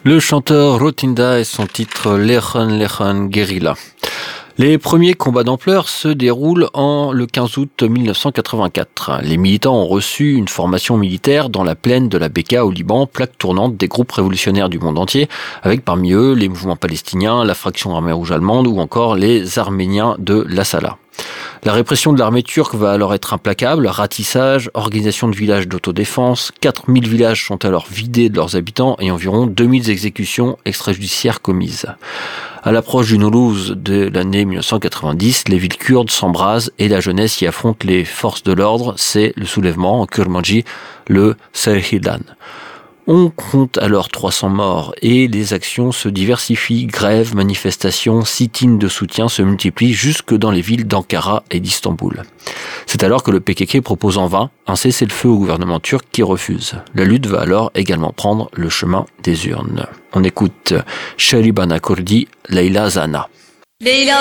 Le chanteur Rotinda et son titre Lechen Guerrilla. Les premiers combats d'ampleur se déroulent le 15 août 1984. Les militants ont reçu une formation militaire dans la plaine de la Bekaa au Liban, plaque tournante des groupes révolutionnaires du monde entier, avec parmi eux les mouvements palestiniens, la fraction armée rouge allemande ou encore les Arméniens de l'Assala. La répression de l'armée turque va alors être implacable, ratissage, organisation de villages d'autodéfense, 4000 villages sont alors vidés de leurs habitants et environ 2000 exécutions extrajudiciaires commises. À l'approche du Nowruz de l'année 1990, les villes kurdes s'embrasent et la jeunesse y affronte les forces de l'ordre, c'est le soulèvement en Kurmanji, le Serhidan. On compte alors 300 morts et les actions se diversifient, grèves, manifestations, sit-ins de soutien se multiplient jusque dans les villes d'Ankara et d'Istanbul. C'est alors que le PKK propose en vain un cessez-le-feu au gouvernement turc qui refuse. La lutte va alors également prendre le chemin des urnes. On écoute Sharibana Kurdi, Leyla Zana.